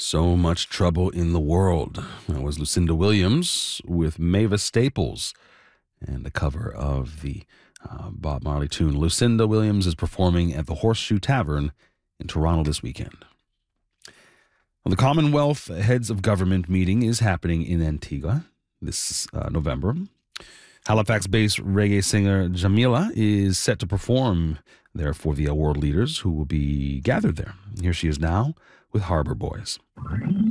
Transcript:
So Much Trouble in the World. That was Lucinda Williams with Mavis Staples and a cover of the Bob Marley tune. Lucinda Williams is performing at the Horseshoe Tavern in Toronto this weekend. Well, the Commonwealth Heads of Government meeting is happening in Antigua this November. Halifax-based reggae singer Jamila is set to perform there for the award leaders who will be gathered there. Here she is now with Harbor Boys.